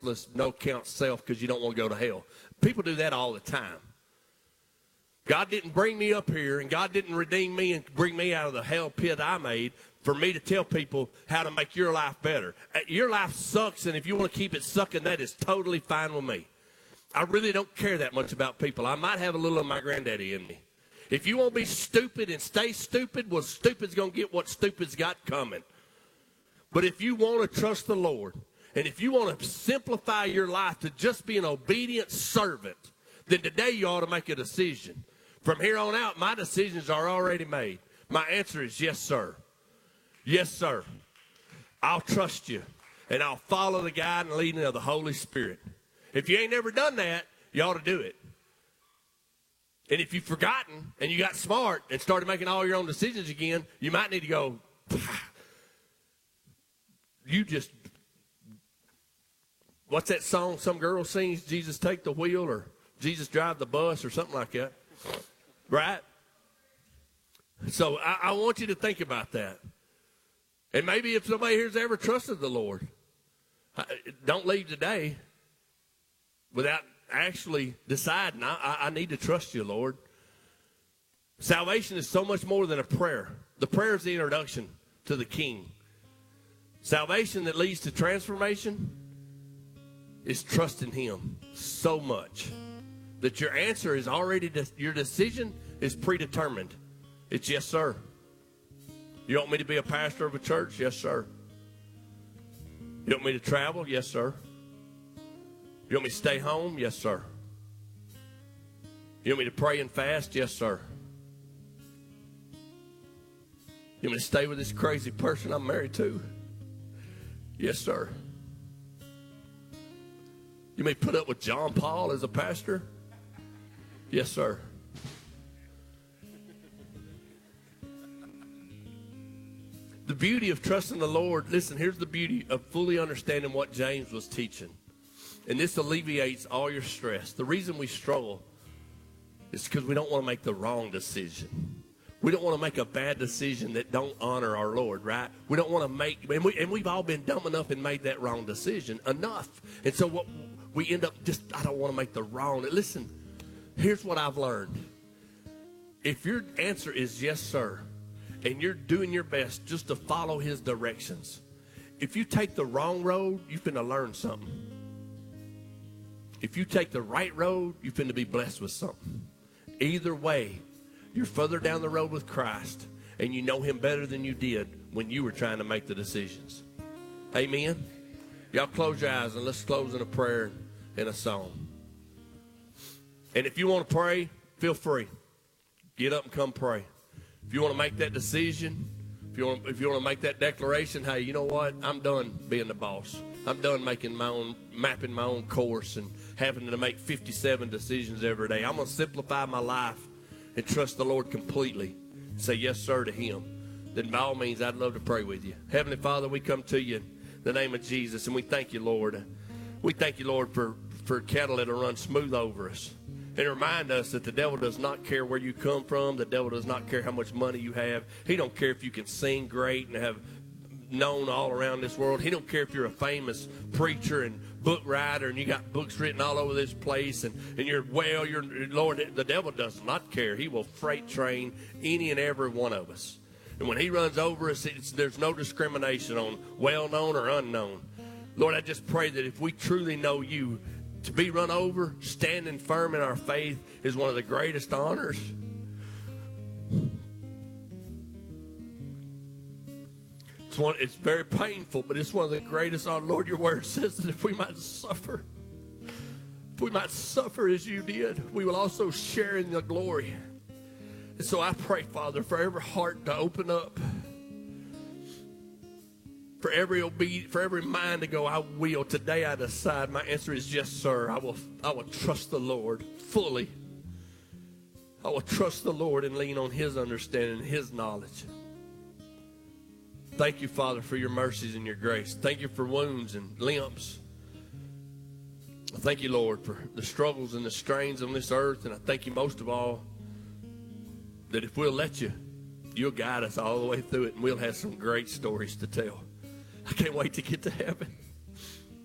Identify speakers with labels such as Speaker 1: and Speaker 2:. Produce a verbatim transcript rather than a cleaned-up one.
Speaker 1: worthless, no count self because you don't want to go to hell. People do that all the time. God didn't bring me up here, and God didn't redeem me and bring me out of the hell pit I made for me to tell people how to make your life better. Your life sucks, and if you want to keep it sucking, that is totally fine with me. I really don't care that much about people. I might have a little of my granddaddy in me. If you want to be stupid and stay stupid, well, stupid's going to get what stupid's got coming. But if you want to trust the Lord, and if you want to simplify your life to just be an obedient servant, then today you ought to make a decision. From here on out, my decisions are already made. My answer is yes, sir. Yes, sir. I'll trust you, and I'll follow the guide and leading of the Holy Spirit. If you ain't never done that, you ought to do it. And if you've forgotten and you got smart and started making all your own decisions again, you might need to go, you just, what's that song some girl sings, Jesus take the wheel, or Jesus drive the bus, or something like that. Right? So I, I want you to think about that. And maybe if somebody here's ever trusted the Lord, don't leave today without actually deciding, I, I need to trust you, Lord. Salvation is so much more than a prayer. The prayer is the introduction to the King. Salvation that leads to transformation is trusting Him so much that your answer is already, de- your decision is predetermined. It's yes, sir. You want me to be a pastor of a church? Yes, sir. You want me to travel? Yes, sir. You want me to stay home? Yes, sir. You want me to pray and fast? Yes, sir. You want me to stay with this crazy person I'm married to? Yes, sir. You may put up with John Paul as a pastor? Yes, sir. The beauty of trusting the Lord, listen, here's the beauty of fully understanding what James was teaching. And this alleviates all your stress. The reason we struggle is because we don't want to make the wrong decision. We don't want to make a bad decision that don't honor our Lord, right? We don't want to make, and, we, and we've all been dumb enough and made that wrong decision enough. And so what we end up just, I don't want to make the wrong. Listen, here's what I've learned. If your answer is yes, sir, and you're doing your best just to follow His directions, if you take the wrong road, you're finna learn something. If you take the right road, you're finna be blessed with something. Either way, you're further down the road with Christ, and you know Him better than you did when you were trying to make the decisions. Amen? Y'all close your eyes, and let's close in a prayer and a song. And if you want to pray, feel free. Get up and come pray. If you want to make that decision, if you want, if you want to make that declaration, hey, you know what? I'm done being the boss. I'm done making my own, mapping my own course and having to make fifty-seven decisions every day. I'm going to simplify my life and trust the Lord completely. Say yes, sir, to Him. Then by all means, I'd love to pray with you. Heavenly Father, we come to you in the name of Jesus, and we thank you, Lord. We thank you, Lord, for, for cattle that'll run smooth over us. And remind us that the devil does not care where you come from. The devil does not care how much money you have. He don't care if you can sing great and have known all around this world. He don't care if you're a famous preacher and book writer and you got books written all over this place and, and you're well, you're Lord, the devil does not care. He will freight train any and every one of us. And when he runs over us, it's, there's no discrimination on well-known or unknown. Lord, I just pray that if we truly know you, to be run over, standing firm in our faith is one of the greatest honors. It's, one, it's very painful, but it's one of the greatest honors. Lord, your word says that if we might suffer, if we might suffer as you did, we will also share in the glory. And so I pray, Father, for every heart to open up, for every obedient, for every mind to go, I will. Today I decide. My answer is yes, sir. I will, I will trust the Lord fully. I will trust the Lord and lean on His understanding and His knowledge. Thank you, Father, for your mercies and your grace. Thank you for wounds and limps. Thank you, Lord, for the struggles and the strains on this earth. And I thank you most of all that if we'll let you, you'll guide us all the way through it, and we'll have some great stories to tell. I can't wait to get to heaven.